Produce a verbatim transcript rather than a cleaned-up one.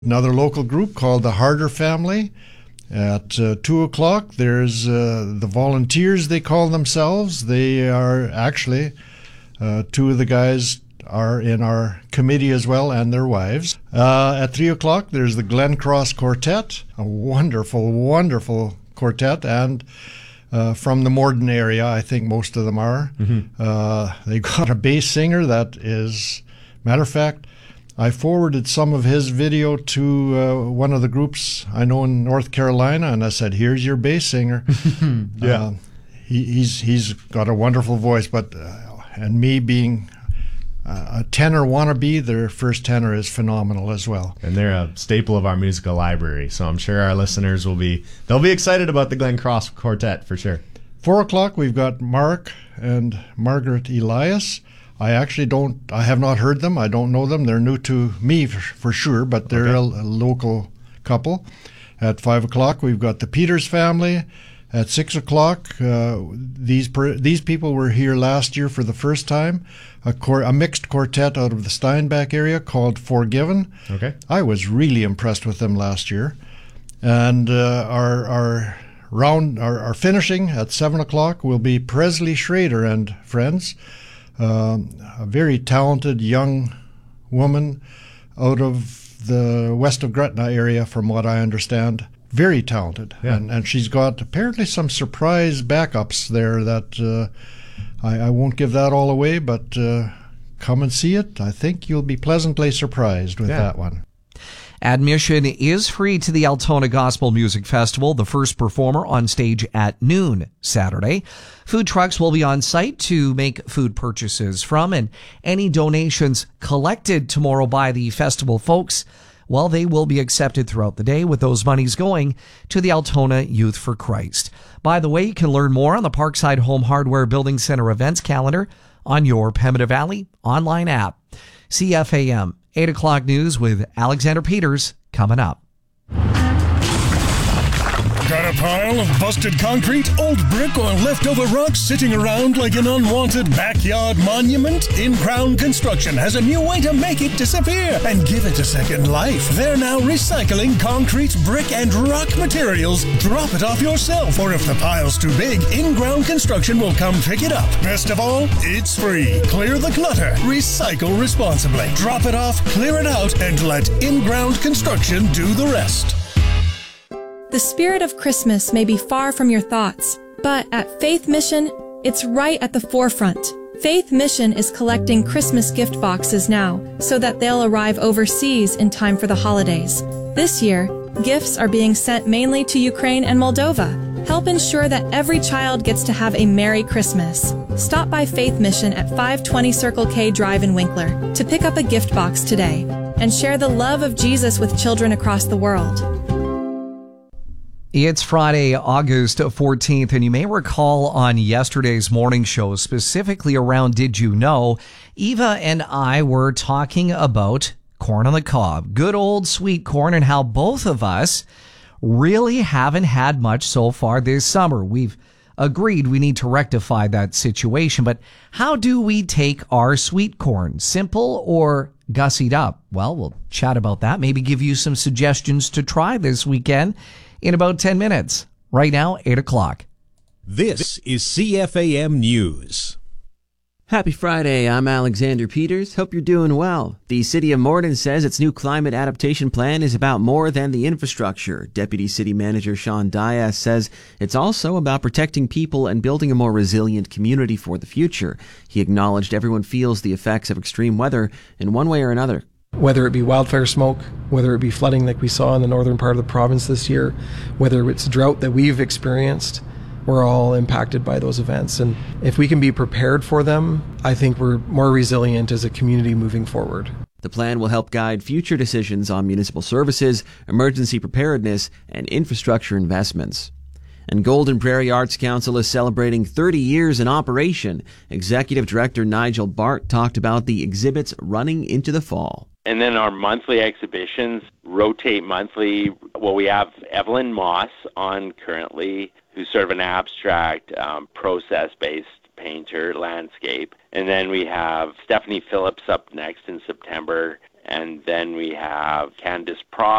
Another local group called the Harder Family. At uh, two o'clock, there's uh, the Volunteers, they call themselves. They are actually, uh, two of the guys are in our committee as well, and their wives. Uh, at three o'clock, there's the Glen Cross Quartet, a wonderful, wonderful quartet, and uh, from the Morden area, I think most of them are. Mm-hmm. Uh, they got a bass singer that is, matter of fact, I forwarded some of his video to uh, one of the groups I know in North Carolina, and I said, "Here's your bass singer." yeah, uh, he, he's he's got a wonderful voice, but uh, and me being uh, a tenor wannabe, their first tenor is phenomenal as well. And they're a staple of our musical library, so I'm sure our listeners will be they'll be excited about the Glen Cross Quartet for sure. Four o'clock, we've got Mark and Margaret Elias. I actually don't, I have not heard them. I don't know them. They're new to me for, for sure, but they're okay. a, a local couple. At five o'clock, we've got the Peters family. At six o'clock, uh, these per, these people were here last year for the first time. A, cor, a mixed quartet out of the Steinbach area called Forgiven. Okay. I was really impressed with them last year. And uh, our our round, our, our finishing at seven o'clock will be Presley Schrader and friends. Uh, a very talented young woman out of the west of Gretna area, from what I understand. Very talented. Yeah. And, and she's got apparently some surprise backups there that uh, I, I won't give that all away, but uh, come and see it. I think you'll be pleasantly surprised with yeah. that one. Admission is free to the Altona Gospel Music Festival, the first performer on stage at noon Saturday. Food trucks will be on site to make food purchases from, and any donations collected tomorrow by the festival folks, well, they will be accepted throughout the day, with those monies going to the Altona Youth for Christ. By the way, you can learn more on the Parkside Home Hardware Building Center events calendar on your Pembina Valley online app. C F A M eight o'clock news with Alexander Peters coming up. Got a pile of busted concrete, old brick, or leftover rocks sitting around like an unwanted backyard monument? In-Ground Construction has a new way to make it disappear and give it a second life. They're now recycling concrete, brick, and rock materials. Drop it off yourself, or if the pile's too big, In-Ground Construction will come pick it up. Best of all, it's free. Clear the clutter. Recycle responsibly. Drop it off, clear it out, and let In-Ground Construction do the rest. The spirit of Christmas may be far from your thoughts, but at Faith Mission, it's right at the forefront. Faith Mission is collecting Christmas gift boxes now so that they'll arrive overseas in time for the holidays. This year, gifts are being sent mainly to Ukraine and Moldova. Help ensure that every child gets to have a Merry Christmas. Stop by Faith Mission at five twenty Circle K Drive in Winkler to pick up a gift box today and share the love of Jesus with children across the world. It's Friday, August fourteenth, and you may recall on yesterday's morning show, specifically around Did You Know, Eva and I were talking about corn on the cob, good old sweet corn, and how both of us really haven't had much so far this summer. We've agreed we need to rectify that situation, but how do we take our sweet corn? Simple or gussied up? Well, we'll chat about that, maybe give you some suggestions to try this weekend in about ten minutes. Right now, eight o'clock. This is C F A M News. Happy Friday, I'm Alexander Peters. Hope you're doing well. The City of Morden says its new climate adaptation plan is about more than the infrastructure. Deputy City Manager Sean Diaz says it's also about protecting people and building a more resilient community for the future. He acknowledged everyone feels the effects of extreme weather in one way or another. Whether it be wildfire smoke, whether it be flooding like we saw in the northern part of the province this year, whether it's drought that we've experienced, we're all impacted by those events. And if we can be prepared for them, I think we're more resilient as a community moving forward. The plan will help guide future decisions on municipal services, emergency preparedness, and infrastructure investments. And Golden Prairie Arts Council is celebrating thirty years in operation. Executive Director Nigel Bart talked about the exhibits running into the fall. And then our monthly exhibitions rotate monthly. Well, we have Evelyn Moss on currently, who's sort of an abstract, um, process-based painter, landscape. And then we have Stephanie Phillips up next in September. And then we have Candace Pross.